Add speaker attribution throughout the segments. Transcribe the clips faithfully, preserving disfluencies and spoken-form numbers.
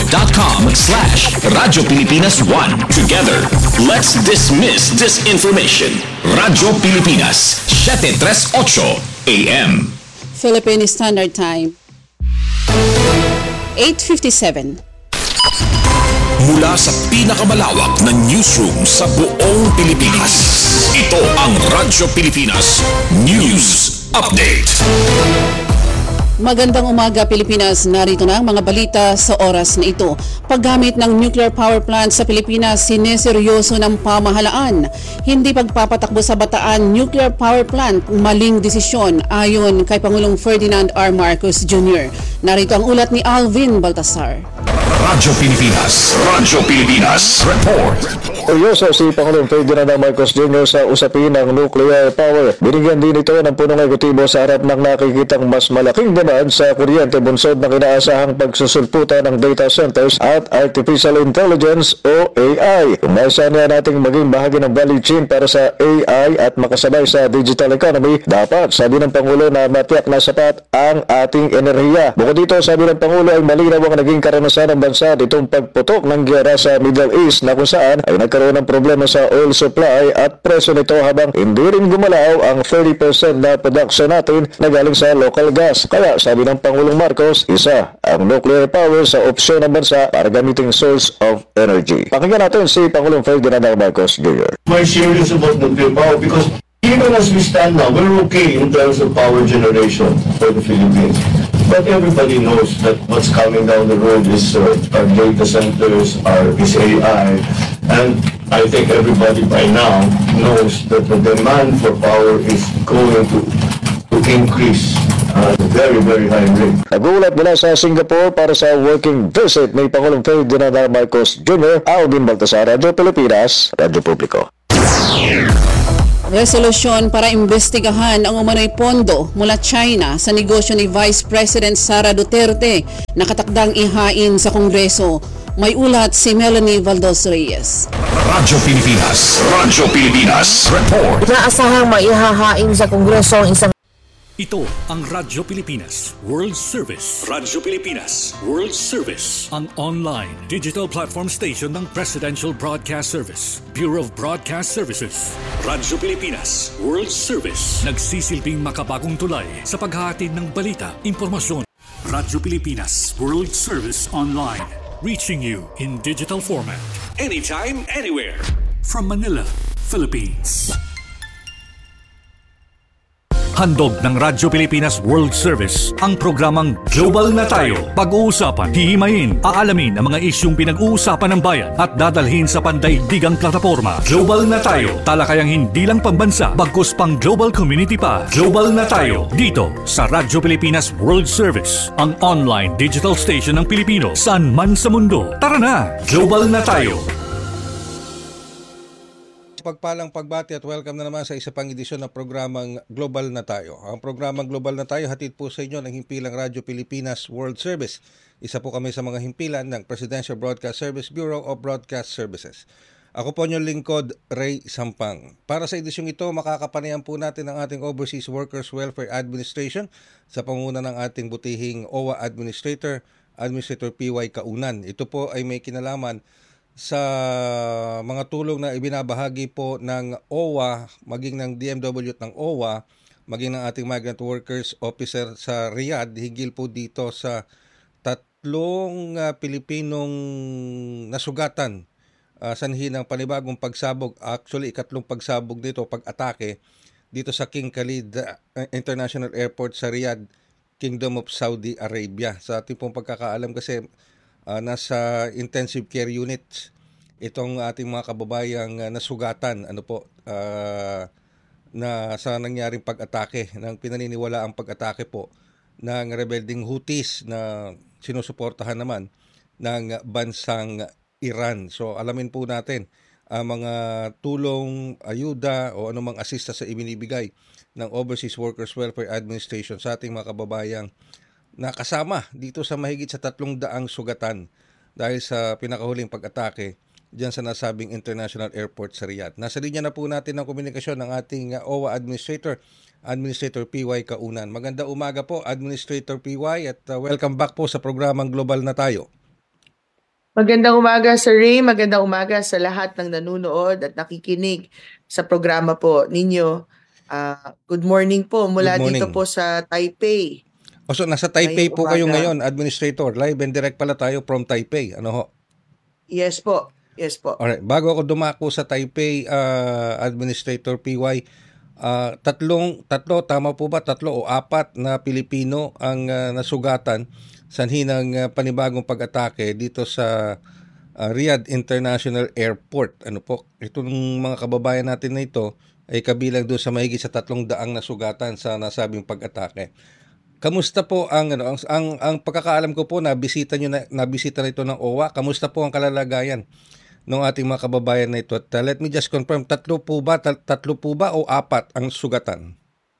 Speaker 1: facebook.com slash Radyo Pilipinas one. Together, let's dismiss disinformation. Radyo Pilipinas, seven thirty-eight A M.
Speaker 2: Philippine Standard Time, eight fifty-seven.
Speaker 1: Mula sa pinakamalawak na newsroom sa buong Pilipinas, ito ang Radyo Pilipinas News Update.
Speaker 2: Magandang umaga Pilipinas, narito na ang mga balita sa oras na ito. Paggamit ng nuclear power plant sa Pilipinas, sineseryoso ng pamahalaan. Hindi pagpapatakbo sa Bataan nuclear power plant, maling desisyon ayon kay Pangulong Ferdinand R. Marcos Junior Narito ang ulat ni Alvin Baltasar.
Speaker 1: Radyo Pilipinas, Radyo Pilipinas Report.
Speaker 3: Seryoso si Pangulong Ferdinand Marcos Junior sa usapin ng nuclear power. Binigyan din ito ng punong ekutibo sa harap ng nakikitang mas malaking demand sa kuryente bunsod ng inaasahang pagsusulputan ng data centers at artificial intelligence o A I. Umasa niya nating maging bahagi ng value chain para sa A I at makasabay sa digital economy, dapat, sabi ng Pangulo, na matiyak na sapat ang ating enerhiya. Bukod dito, sabi ng Pangulo, ay malinaw ang naging karanasan ng bansa ditong pagputok ng giyera sa Middle East na kung saan ay nagkaroon ng problema sa oil supply at presyo nito habang hindi rin gumalaw ang thirty percent na production natin na galing sa local gas. Kaya sabi ng Pangulong Marcos, isa ang nuclear power sa opsyon ng bansa para gamiting source of energy. Pakinggan natin si Pangulong Ferdinand Marcos Junior
Speaker 4: We're serious about nuclear power because even as we stand now, we're okay in terms of power generation for the Philippines. But everybody knows that what's coming down the road is uh, our data centers, our is A I, and I think everybody by now knows that the demand for power is going to, to increase at a very, very high rate.
Speaker 3: Nagulat mula sa Singapore para sa working visit ni Pangulong Ferdinand Marcos Junior Alvin Baltasar, Radyo Pilipinas, Radyo Publiko.
Speaker 2: Resolusyon para imbestigahan ang umano'y pondo mula China sa negosyo ni Vice President Sara Duterte nakatakdang ihain sa Kongreso. May ulat si Melanie Valdos Reyes.
Speaker 1: Radyo Pilipinas, Radyo Pilipinas Report.
Speaker 5: Inaasahang maihahain sa Kongreso ang isang
Speaker 6: Ito ang Radyo Pilipinas World Service. Radyo Pilipinas World Service, ang online digital platform station ng Presidential Broadcast Service, Bureau of Broadcast Services. Radyo Pilipinas World Service, nagsisilbing makabagong tulay sa paghahatid ng balita, impormasyon. Radyo Pilipinas World Service Online, reaching you in digital format, anytime, anywhere. From Manila, Philippines. Handog ng Radyo Pilipinas World Service ang programang Global na Tayo. Pag-uusapan, hihimayin, aalamin ang mga isyung pinag-uusapan ng bayan at dadalhin sa pandaigdigang plataforma. Global na Tayo, talakayang hindi lang pambansa, bagkus pang global community pa. Global na Tayo, dito sa Radyo Pilipinas World Service, ang online digital station ng Pilipino saan man sa mundo. Tara na, Global na Tayo!
Speaker 7: Pagpalang pagbati at welcome na naman sa isa pang edisyon ng programang Global na Tayo. Ang programang Global na Tayo hatid po sa inyo ng himpilang Radyo Pilipinas World Service. Isa po kami sa mga himpilan ng Presidential Broadcast Service Bureau of Broadcast Services. Ako po niyong lingkod, Ray Sampang. Para sa edisyong ito, makakapanayan po natin ang ating Overseas Workers Welfare Administration sa panguna ng ating butihing O W A Administrator, Administrator P Y Kaunan. Ito po ay may kinalaman sa mga tulong na ibinabahagi po ng O W A, maging ng D M W at ng O W A, maging ng ating Migrant Workers Officer sa Riyadh, higil po dito sa tatlong uh, Pilipinong nasugatan uh, sanhi ng panibagong pagsabog, actually ikatlong pagsabog dito, pag-atake dito sa King Khalid uh, International Airport sa Riyadh, Kingdom of Saudi Arabia. Sa ating pong pagkakaalam kasi Uh, nasa intensive care units itong ating mga kababayang uh, nasugatan ano po uh, na sa nangyaring pag-atake ng pinaniniwala ang pag-atake po ng rebelding Houthis na sinusuportahan naman ng bansang Iran. So alamin po natin ang uh, mga tulong, ayuda o anumang asista sa ibinibigay ng Overseas Workers Welfare Administration sa ating mga kababayang nakasama dito sa mahigit sa tatlong daang sugatan dahil sa pinakahuling pag-atake diyan sa nasabing International Airport sa Riyadh. Nasa linya na po natin ang komunikasyon ng ating O W A Administrator, Administrator P Y Kaunan. Maganda umaga po, Administrator P Y, at uh, welcome back po sa programang Global na Tayo.
Speaker 8: Magandang umaga, Sir Ray. Magandang umaga sa lahat ng nanonood at nakikinig sa programa po ninyo. Ah, good morning po
Speaker 7: Good
Speaker 8: mula dito
Speaker 7: morning.
Speaker 8: po sa Taipei.
Speaker 7: O so, nasa Taipei
Speaker 8: Ngayong
Speaker 7: po kayo
Speaker 8: umaga.
Speaker 7: ngayon, Administrator. Live and direct pala tayo from Taipei. Ano ho?
Speaker 8: Yes po. Yes po.
Speaker 7: Alright, bago ako dumako sa Taipei, uh, Administrator P Y, uh, tatlong, tatlo, tama po ba? Tatlo o apat na Pilipino ang uh, nasugatan sanhi ng uh, panibagong pag-atake dito sa uh, Riyadh International Airport. Ano po? Itong mga kababayan natin na ito ay kabilang doon sa mahigit sa tatlong daang nasugatan sa nasabing pag-atake. Kamusta po ang ano ang ang, ang pagkakaalam ko po na bisita niyo na nabisita nito ng O W A. Kamusta po ang kalalagayan ng ating mga kababayan na ito? At uh, let me just confirm, tatlo po ba tat, tatlo po ba o apat ang sugatan?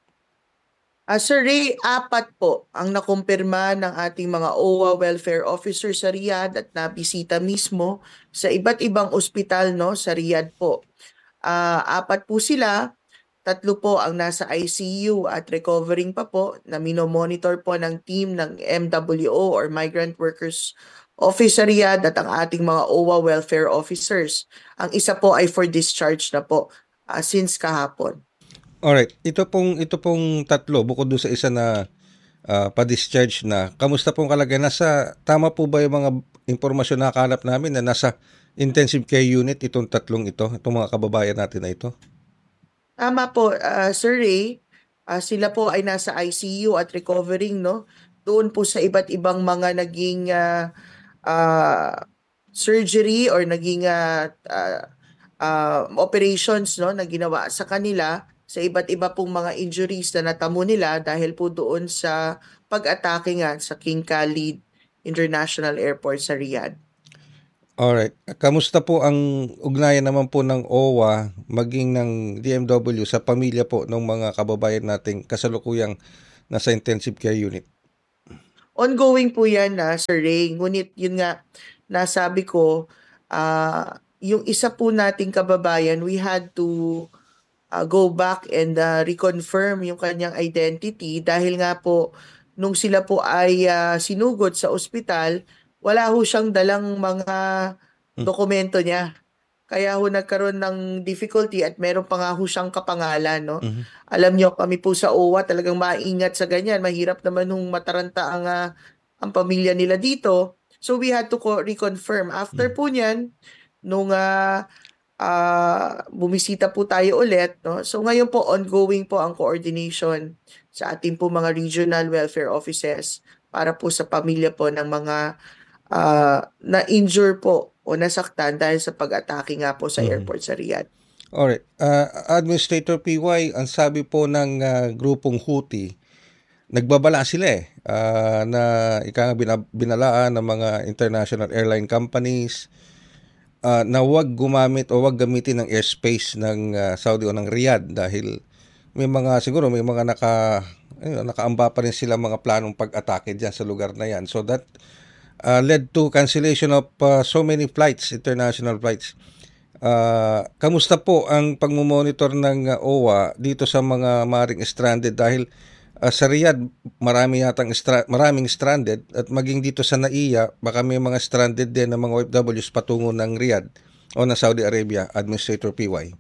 Speaker 8: Ah, Sir Ray, apat po ang nakumpirma ng ating mga O W A welfare officer sa Riyadh at nabisita mismo sa iba't ibang ospital no sa Riyadh po. Ah, apat po sila. Tatlo po ang nasa I C U at recovering pa po na minomonitor po ng team ng M W O or Migrant Workers Office sa Riyadh at ang ating mga O W A welfare officers. Ang isa po ay for discharge na po uh, since kahapon.
Speaker 7: Alright, ito pong ito pong tatlo bukod doon sa isa na uh, pa-discharge na. Kamusta pong kalagayan? Nasa tama po ba yung mga impormasyon na nakalap namin na nasa intensive care unit itong tatlong ito, itong mga kababayan natin na ito?
Speaker 8: Tama po, uh, Sir Ray. Uh, sila po ay nasa I C U at recovering, no? Doon po sa iba't ibang mga naging uh, uh, surgery or naging uh, uh, uh, operations, no, na ginawa sa kanila sa iba't iba pong mga injuries na natamo nila dahil po doon sa pag-atake nga sa King Khalid International Airport sa Riyadh.
Speaker 7: Alright. Kamusta po ang ugnayan naman po ng O W A maging ng D M W sa pamilya po ng mga kababayan nating kasalukuyang nasa intensive care unit?
Speaker 8: Ongoing po yan na Sir Ray. Ngunit yun nga, nasabi ko, uh, yung isa po nating kababayan, we had to uh, go back and uh, reconfirm yung kanyang identity dahil nga po nung sila po ay uh, sinugod sa ospital, wala ho siyang dalang mga dokumento niya. Kaya ho nagkaroon ng difficulty at meron pa nga ho siyang kapangalan. No?
Speaker 7: Mhm.
Speaker 8: Alam nyo, kami po sa O W A talagang maingat sa ganyan. Mahirap naman hong mataranta ang, uh, ang pamilya nila dito. So we had to co- reconfirm. After
Speaker 7: Mhm.
Speaker 8: po niyan, nung uh, uh, bumisita po tayo ulit. No? So ngayon po ongoing po ang coordination sa ating po mga regional welfare offices para po sa pamilya po ng mga uh, na-injure po o nasaktan dahil sa pag-atake nga po sa
Speaker 7: Mhm.
Speaker 8: airport sa Riyadh.
Speaker 7: Alright. Uh, Administrator P Y, ang sabi po ng uh, grupong Houthi, nagbabala sila eh, uh, na ika nga bina- binalaan ng mga international airline companies uh, na wag gumamit o wag gamitin ng airspace ng uh, Saudi o ng Riyadh dahil may mga, siguro may mga naka, ayun, nakaamba pa rin sila mga planong pag-atake dyan sa lugar na yan. So that uh, led to cancellation of uh, so many flights, international flights. Uh, kamusta po ang pagmumonitor ng uh, O W A dito sa mga maring stranded dahil uh, sa Riyadh marami yatang stra- maraming stranded at maging dito sa Naiya baka may mga stranded din ng mga O F Ws patungo ng Riyadh o ng Saudi Arabia, Administrator P Y.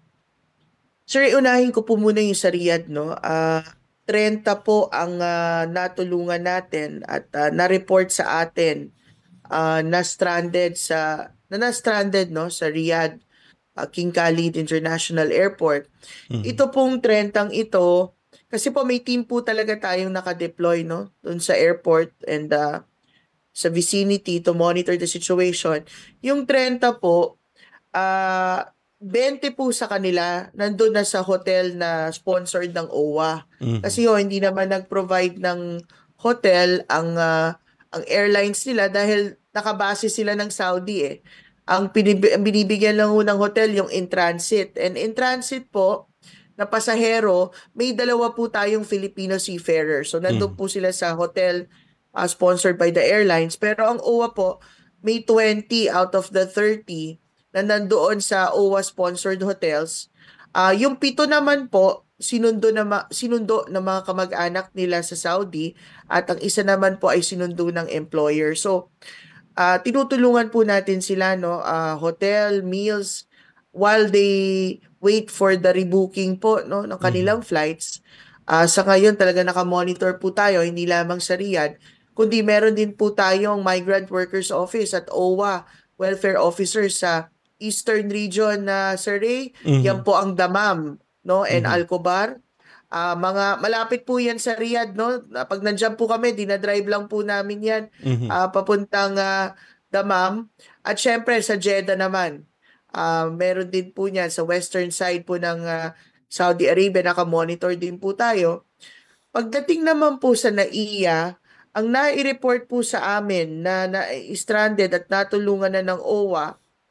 Speaker 8: Sir, unahin ko po muna yung sa Riyadh, no? Ah, thirty po ang ah, natulungan natin at ah, na-report sa atin ah, na stranded sa na na-stranded no sa Riyadh ah, King Khalid International Airport.
Speaker 7: Mhm.
Speaker 8: Ito pong trentang ito kasi po may team po talaga tayong naka-deploy no doon sa airport and ah, sa vicinity to monitor the situation. Yung thirty po ah twenty po sa kanila nandun na sa hotel na sponsored ng O W A.
Speaker 7: Mhm.
Speaker 8: Kasi ho, hindi naman nag-provide ng hotel ang ah, ang airlines nila dahil nakabase sila ng Saudi eh. Ang, pinib- ang binibigyan lang ho ng hotel yung in transit. And in transit po, na pasahero, may dalawa po tayong Filipino seafarers. So nandun
Speaker 7: Mhm.
Speaker 8: po sila sa hotel ah, sponsored by the airlines. Pero ang O W A po, may twenty out of the thirty na nandoon sa O W A-sponsored hotels. Ah, yung pito naman po, sinundo na ma- sinundo ng mga kamag-anak nila sa Saudi at ang isa naman po ay sinundo ng employer. So, ah, tinutulungan po natin sila, no, ah, hotel, meals, while they wait for the rebooking po, no, ng kanilang flights. Ah, sa ngayon talaga naka-monitor po tayo, hindi lamang sa Riyadh, kundi meron din po tayong Migrant Workers Office at O W A welfare officers sa Eastern Region na Sir Ray. Yan po ang Damam, no, and Alcobar. Ah, mga malapit po yan sa Riyadh, no. Na Pag nandiyan po kami, dinadrive lang po namin yan ah, papuntang ah, Damam. At syempre sa Jeddah naman, ah, meron din po niyan sa western side po ng ah, Saudi Arabia, naka-monitor din po tayo. Pagdating naman po sa NAIA, ang nai-report po sa amin na na-stranded at natulungan na ng O W A,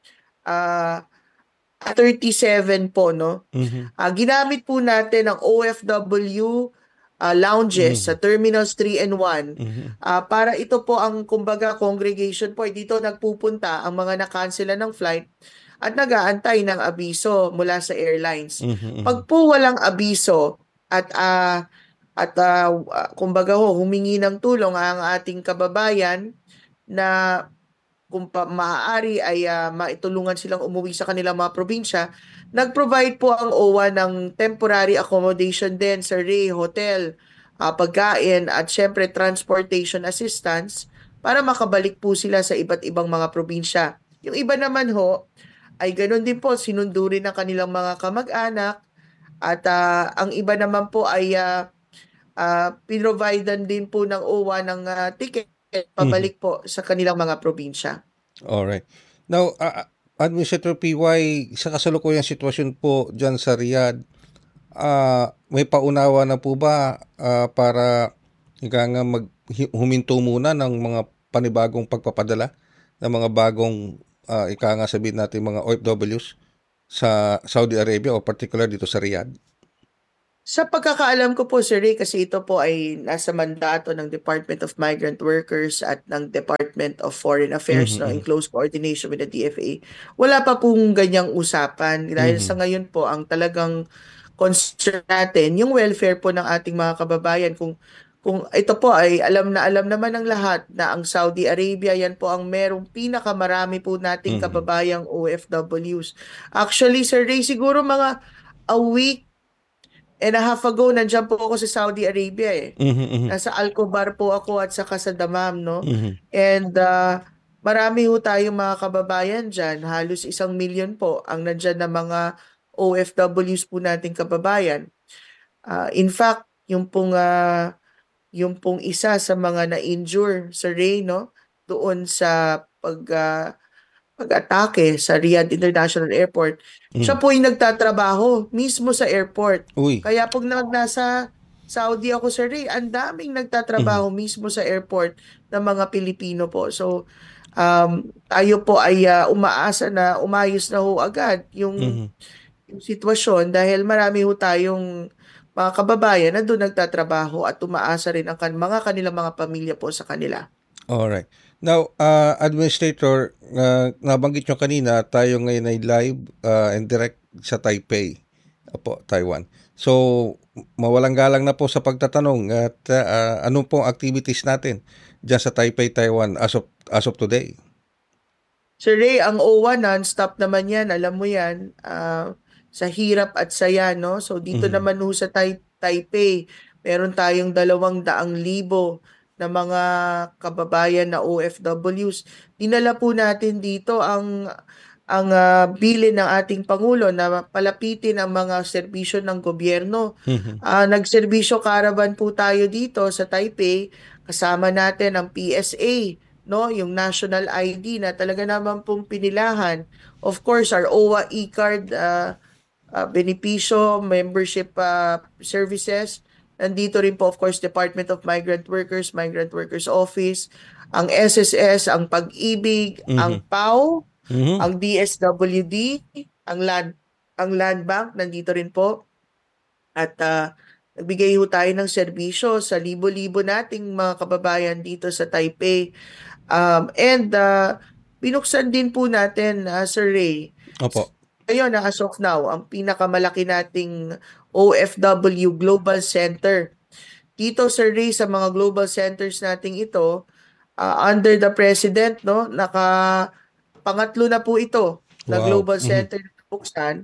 Speaker 8: ah, thirty-seven po, no? Ah, ginamit po natin ang O F W ah, lounges sa Terminals three and one ah, para ito po ang kumbaga congregation po. Dito nagpupunta ang mga nakansela ng flight at nag-aantay ng abiso mula sa airlines. Pag po walang abiso at ah, at ah, ah, kumbaga ho, humingi ng tulong ang ating kababayan na kung pa, maaari ay ah, maitulungan silang umuwi sa kanilang mga probinsya, nag-provide po ang O W A ng temporary accommodation din sa Ray Hotel, ah, pagkain at syempre transportation assistance para makabalik po sila sa iba't ibang mga probinsya. Yung iba naman ho, ay ganoon din po, sinundo rin ng kanilang mga kamag-anak at ah, ang iba naman po ay uh, uh, pinrovidean din po ng O W A ng ah, ticket pabalik po sa kanilang mga probinsya.
Speaker 7: Alright. Now, uh, Administrator P Y, sa kasalukuyang sitwasyon po dyan sa Riyadh, ah, may paunawa na po ba ah, para ika nga mag, hi- huminto muna ng mga panibagong pagpapadala ng mga bagong ah, ika nga sabihin natin mga O F Ws sa Saudi Arabia o particular dito sa Riyadh?
Speaker 8: Sa pagkakaalam ko po, Sir Ray, kasi ito po ay nasa mandato ng Department of Migrant Workers at ng Department of Foreign Affairs, no, in close coordination with the D F A. Wala pa pong ganyang usapan dahil sa ngayon po ang talagang concern natin, yung welfare po ng ating mga kababayan. Kung kung ito po ay alam na alam naman ng lahat na ang Saudi Arabia, yan po ang merong pinakamarami po nating kababayang O F Ws. Actually, Sir Ray, siguro mga a week and a half ago, nandiyan po ako sa Saudi Arabia eh. Nasa Alcobar po ako at saka sa Damam, no? And uh, marami ho tayong mga kababayan dyan. Halos isang milyon po ang nandyan na mga O F Ws po nating kababayan. Uh, in fact, yung pong, uh, yung pong isa sa mga na-injure sa Ray, no? Doon sa pag... Uh, pag-atake sa Riyadh International Airport, siya po yung nagtatrabaho mismo sa airport.
Speaker 7: Uy.
Speaker 8: Kaya pag na- nasa Saudi ako, Sir Ray, ang daming nagtatrabaho mismo sa airport ng mga Pilipino po. So, um, tayo po ay uh, umaasa na umayos na ho agad yung, yung sitwasyon dahil marami ho tayong mga kababayan na doon nagtatrabaho at umaasa rin ang kan- mga kanilang mga pamilya po sa kanila.
Speaker 7: Alright. Now, uh, Administrator, uh, nabanggit nyo kanina, tayo ngayon ay live uh, and direct sa Taipei, po, Taiwan. So, mawalang galang na po sa pagtatanong at uh, ano pong activities natin dyan sa Taipei, Taiwan as of, as of today?
Speaker 8: Sir Ray, ang O W A non-stop naman yan, alam mo yan, uh, sa hirap at saya, no? So, dito naman ho sa tai- Taipei, meron tayong dalawang daang libo na mga kababayan na O F Ws. Dinala po natin dito ang ang uh, bilin ng ating Pangulo na palapitin ang mga serbisyo ng gobyerno. Uh, nagserbisyo caravan po tayo dito sa Taipei, kasama natin ang P S A, no, yung national I D na talaga naman pong pinilahan. Of course, our O W A e-card uh, uh, benepisyo, membership uh, services. Nandito rin po, of course, Department of Migrant Workers, Migrant Workers Office, ang S S S, ang Pag-ibig, ang P A W, ang D S W D, ang Land, ang Land Bank, nandito rin po. At uh, nagbigay ho tayo ng serbisyo sa libo-libo nating mga kababayan dito sa Taipei. Um, and uh, binuksan din po natin, uh, Sir Ray,
Speaker 7: Opo.
Speaker 8: Ayun, as of now, ang pinakamalaki nating O F W Global Center. Dito, Sir Ray, sa mga global centers nating ito, uh, under the President, no, naka pangatlo na po ito na
Speaker 7: Wow.
Speaker 8: Global
Speaker 7: Mhm.
Speaker 8: Center na buksan.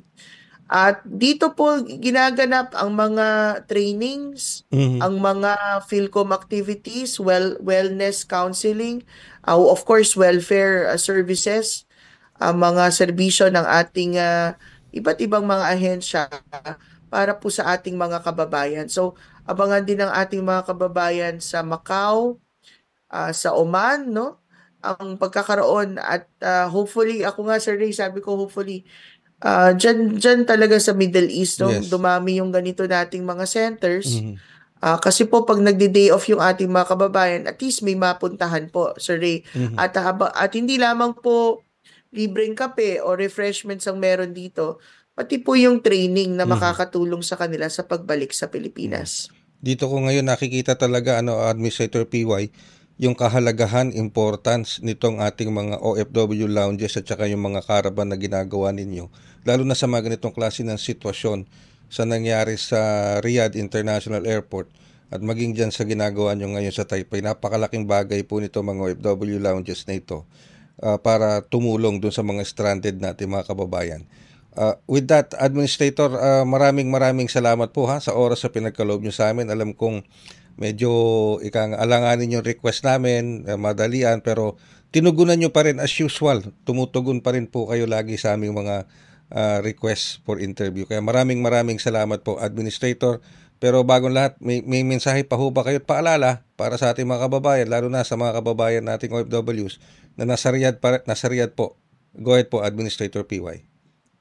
Speaker 8: At dito po ginaganap ang mga trainings,
Speaker 7: Mhm.
Speaker 8: ang mga PhilCom activities, well wellness counseling, uh, of course welfare uh, services, ang mga serbisyo ng ating uh, iba't ibang mga ahensya para po sa ating mga kababayan. So, abangan din ng ating mga kababayan sa Macau, uh, sa Oman, no? Ang pagkakaroon at uh, hopefully, ako nga Sir Ray, sabi ko hopefully, uh, dyan, dyan talaga sa Middle East, no?
Speaker 7: Yes.
Speaker 8: Dumami yung ganito nating mga centers.
Speaker 7: Mhm.
Speaker 8: Uh, kasi po pag nagde-day off yung ating mga kababayan, at least may mapuntahan po, Sir Ray.
Speaker 7: Mhm.
Speaker 8: At, haba, at hindi lamang po libreng kape o refreshments ang meron dito, pati po yung training na
Speaker 7: Mhm.
Speaker 8: makakatulong sa kanila sa pagbalik sa Pilipinas.
Speaker 7: Dito ko ngayon nakikita talaga, ano, Administrator P Y, yung kahalagahan, importance nitong ating mga O F W lounges at saka yung mga caravan na ginagawa ninyo. Lalo na sa mga ganitong klase ng sitwasyon sa nangyari sa Riyadh International Airport at maging dyan sa ginagawa nyo ngayon sa Taipei. Napakalaking bagay po nito mga O F W lounges na ito uh, para tumulong dun sa mga stranded natin mga kababayan. Uh, with that, Administrator, uh, maraming maraming salamat po ha sa oras sa pinagkaloob nyo sa amin. Alam kong medyo ikang alanganin yung request namin, uh, madalian, pero tinugunan nyo pa rin as usual. Tumutugon pa rin po kayo lagi sa aming mga uh, requests for interview. Kaya maraming maraming salamat po, Administrator. Pero bagong lahat, may, may mensahe pa ho ba kayo at paalala para sa ating mga kababayan, lalo na sa mga kababayan nating O F Ws na nasa Riyadh, pa, nasa Riyadh po. Go ahead po, Administrator P Y.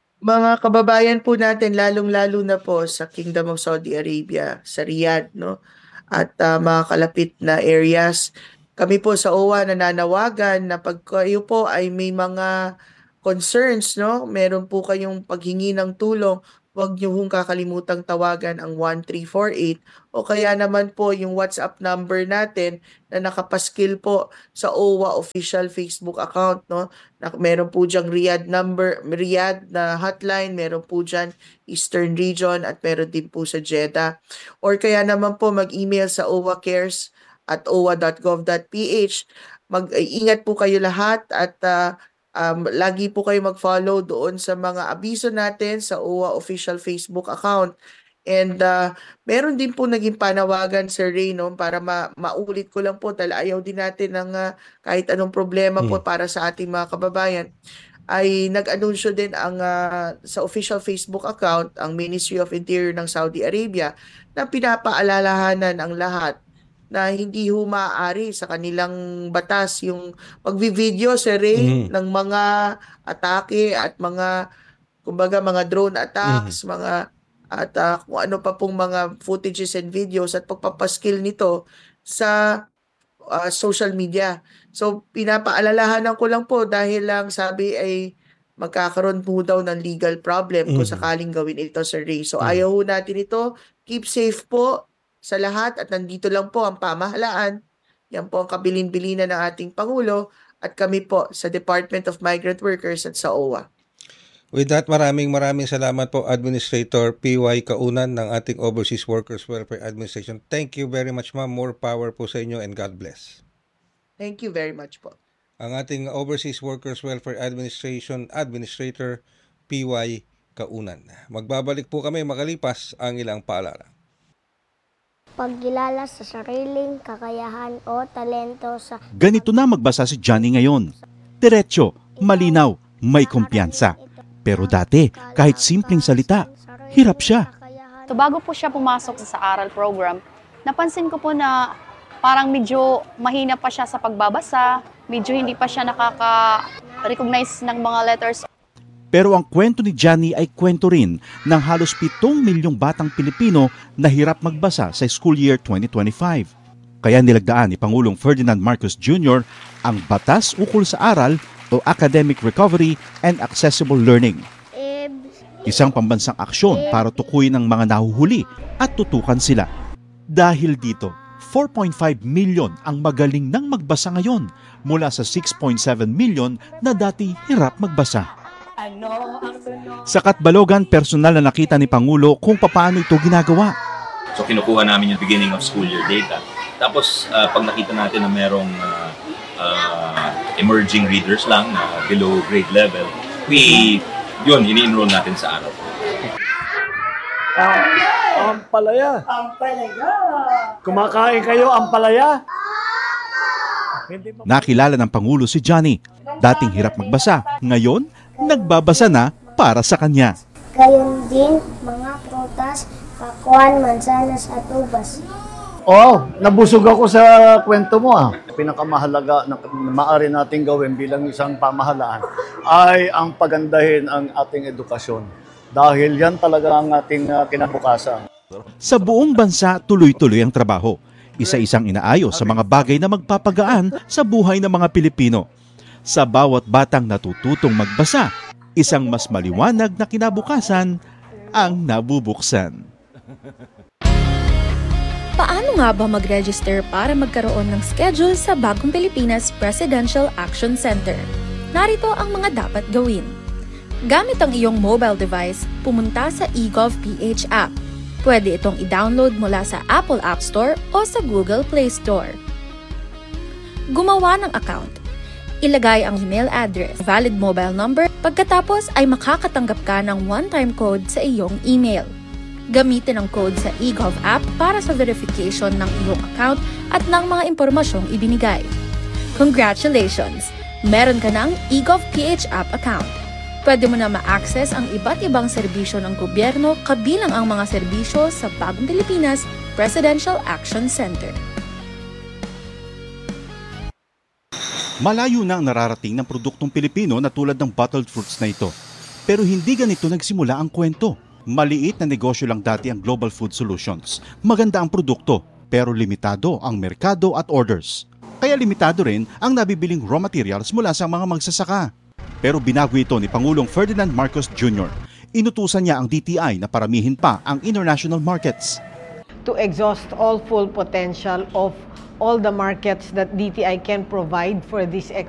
Speaker 8: Mga kababayan po natin, lalong-lalo na po sa Kingdom of Saudi Arabia, sa Riyadh, no? At uh, mga kalapit na areas. Kami po sa O W A nananawagan na pag kayo po ay may mga concerns, no? Meron po kayong paghingi ng tulong, huwag niyo hong kakalimutang tawagan ang one three four eight o kaya naman po yung WhatsApp number natin na nakapaskil po sa O W A official Facebook account, no? Na meron po diyang Riyadh number, Riyadh na hotline, meron po diyan Eastern Region at meron din po sa Jeddah. Or kaya naman po mag-email sa o w a cares at o w a dot gov dot p h. Mag-ingat po kayo lahat at uh, Um, lagi po kayo mag-follow doon sa mga abiso natin sa O W A official Facebook account. And uh, meron din po naging panawagan, Sir Ray, no, para ma- maulit ko lang po dahil ayaw din natin ng uh, kahit anong problema po
Speaker 7: Hmm.
Speaker 8: para sa ating mga kababayan. Ay nag-anunsyo din ang uh, sa official Facebook account ang Ministry of Interior ng Saudi Arabia na pinapaalalahanan ang lahat na hindi ho maaari sa kanilang batas yung pagvi-video, Sir Ray,
Speaker 7: Mhm.
Speaker 8: ng mga atake at mga, kumbaga, mga drone attacks, mga at uh, kung ano pa pong mga footages and videos at pagpapaskil nito sa uh, social media. So, pinapaalalahanan ko lang po dahil lang sabi ay magkakaroon po daw ng legal problem kung
Speaker 7: Mhm.
Speaker 8: sakaling gawin ito, Sir Ray. So,
Speaker 7: Mhm.
Speaker 8: ayaw ho natin ito. Keep safe po sa lahat at nandito lang po ang pamahalaan. Yan po ang kabilin-bilinan ng ating Pangulo at kami po sa Department of Migrant Workers at sa O W A.
Speaker 7: With that, maraming maraming salamat po, Administrator P Y Kaunan ng ating Overseas Workers Welfare Administration. Thank you very much, ma'am. More power po sa inyo and God bless.
Speaker 8: Thank you very much po.
Speaker 7: Ang ating Overseas Workers Welfare Administration Administrator P Y Kaunan. Magbabalik po kami makalipas ang ilang paalala.
Speaker 9: Pagkilala sa sariling kakayahan o talento sa...
Speaker 10: Ganito na magbasa si Johnny ngayon. Diretso, malinaw, may kumpiyansa. Pero dati, kahit simpleng salita, hirap siya.
Speaker 11: So bago po siya pumasok sa aral program, napansin ko po na parang medyo mahina pa siya sa pagbabasa, medyo hindi pa siya nakaka-recognize ng mga letters.
Speaker 10: Pero ang kwento ni Johnny ay kwento rin ng halos pitong milyong batang Pilipino na hirap magbasa sa school year twenty twenty-five. Kaya nilagdaan ni Pangulong Ferdinand Marcos Junior ang Batas Ukol sa Aral o Academic Recovery and Accessible Learning. Isang pambansang aksyon para tukuyin ang mga nahuhuli at tutukan sila. Dahil dito, four point five million ang magaling nang magbasa ngayon mula sa six point seven million na dati hirap magbasa. Sa Katbalogan, personal na nakita ni Pangulo kung paano ito ginagawa.
Speaker 12: So kinukuha namin yung beginning of school year data. Tapos uh, pag nakita natin na merong uh, uh, emerging readers lang na below grade level, we, yun, ini-enroll natin sa araw.
Speaker 13: Uh, ampalaya. Ampalaya. Kumakain kayo ampalaya?
Speaker 10: Nakilala ng Pangulo si Johnny. Dating hirap magbasa, ngayon nagbabasa na para sa kanya.
Speaker 9: Gayon din, mga prutas, pakuan, mansanas at ubas.
Speaker 13: Oh, nabusog ako sa kwento mo ah. Pinakamahalaga na maaari nating gawin bilang isang pamahalaan ay ang pagandahin ang ating edukasyon. Dahil yan talaga ang ating uh, kinabukasan.
Speaker 10: Sa buong bansa, tuloy-tuloy ang trabaho. Isa-isang inaayos sa mga bagay na magpapagaan sa buhay ng mga Pilipino. Sa bawat batang natututong magbasa, isang mas maliwanag na kinabukasan ang nabubuksan.
Speaker 14: Paano nga ba mag-register para magkaroon ng schedule sa Bagong Pilipinas Presidential Action Center? Narito ang mga dapat gawin. Gamit ang iyong mobile device, pumunta sa eGovPH app. Pwede itong i-download mula sa Apple App Store o sa Google Play Store. Gumawa ng account. Ilagay ang email address, valid mobile number, pagkatapos ay makakatanggap ka ng one-time code sa iyong email. Gamitin ang code sa eGov app para sa verification ng iyong account at ng mga impormasyong ibinigay. Congratulations! Meron ka ng eGovPH app account. Pwede mo na ma-access ang iba't ibang serbisyo ng gobyerno kabilang ang mga serbisyo sa Bagong Pilipinas Presidential Action Center.
Speaker 10: Malayo na ang nararating ng produktong Pilipino na tulad ng bottled fruits na ito. Pero hindi ganito nagsimula ang kwento. Maliit na negosyo lang dati ang Global Food Solutions. Maganda ang produkto, pero limitado ang merkado at orders. Kaya limitado rin ang nabibiling raw materials mula sa mga magsasaka. Pero binago ito ni Pangulong Ferdinand Marcos Junior Inutusan niya ang D T I na paramihin pa ang international markets.
Speaker 15: To exhaust all full potential of all the markets that D T I can provide for this